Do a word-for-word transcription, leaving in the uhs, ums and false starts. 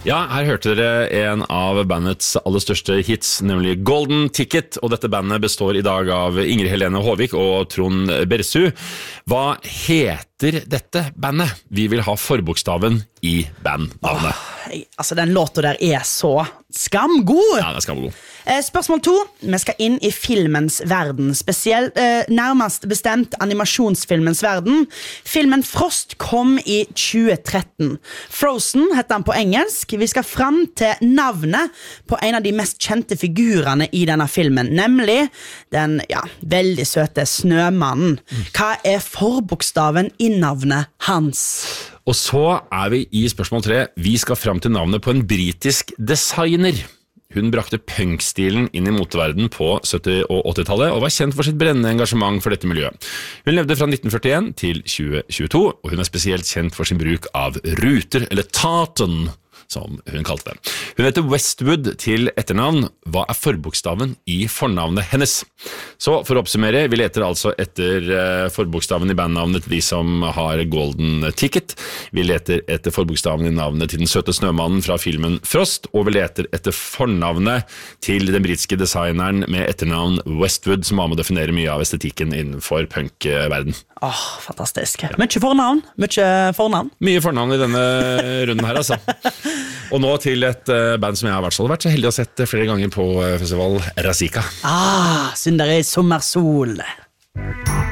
Ja, her hørte dere en av bandets aller største hits, nemlig Golden Ticket, og dette bandet består i dag av Ingrid Helene Håvik og Trond Bersu. Hva heter dette bandet? Vi vil ha forbokstaven i bandnavnet. Åh, altså, den låta der er så skamgod! Ja, den er skamgod. Eh, spørsmål to. Vi skal inn i filmens verden, spesielt eh, nærmest bestemt animasjonsfilmens verden. Filmen Frost kom i tjue tretten. Frozen heter den på engelsk. Vi skal fram til navnet på en av de mest kjente figurene i denne filmen, nemlig den ja, veldig søte Snømannen. Hva er forbokstaven i navnet hans? Og så er vi i spørsmål tre. Vi skal fram til navnet på en britisk designer. Hun brakte punkstilen inn i moteverden på sytti- og åttitallet og var kjent for sitt brennende engasjement for dette miljøet. Hun levde fra nitten førtien til tjue tjueto, og hun er spesielt kjent for sin bruk av ruter, eller tartan, som hun kalte det. Hun heter Westwood til etternavn. Hva er forbokstaven i fornavnet hennes? Så for å oppsummere, vi leter altså etter uh, forbokstaven i bandnavnet til de som har Golden Ticket. Vi leter etter forbokstaven i navnet til den søte snømannen fra filmen Frost, og vi leter etter fornavnet til den britiske designeren med etternavn Westwood, som har med å definere mye av estetikken innenfor punkverden. Åh, fantastisk. Ja. Mye fornavn, mye fornavn. Mye fornavn i denne runden her, altså. Og nå til et uh, band som jeg har vært, vært så heldig å ha sett flere ganger på uh, festival Razika. Ah, Synder i sommersol.